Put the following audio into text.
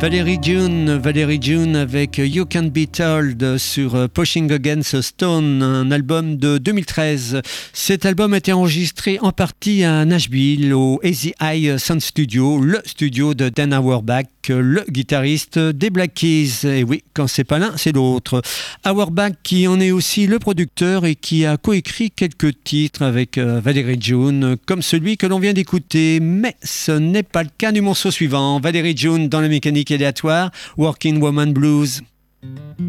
Valerie June avec You Can Be Told sur Pushing Against a Stone, un album de 2013. Cet album a été enregistré en partie à Nashville au Easy Eye Sound Studio, le studio de Dan Auerbach, le guitariste des Black Keys. Et oui, quand c'est pas l'un, c'est l'autre. Auerbach qui en est aussi le producteur et qui a coécrit quelques titres avec Valerie June, comme celui que l'on vient d'écouter. Mais ce n'est pas le cas du morceau suivant. Valerie June dans la mécanique aléatoire, Working Woman Blues.